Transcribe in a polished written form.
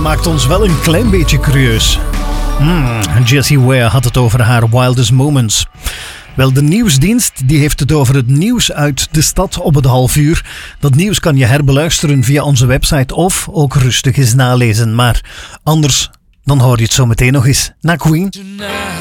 maakt ons wel een klein beetje curieus. Jessie Ware had het over haar wildest moments. Wel, de nieuwsdienst die heeft het over het nieuws uit de stad op het 12:30. Dat nieuws kan je herbeluisteren via onze website of ook rustig eens nalezen. Maar anders, dan hoor je het zo meteen nog eens na Queen.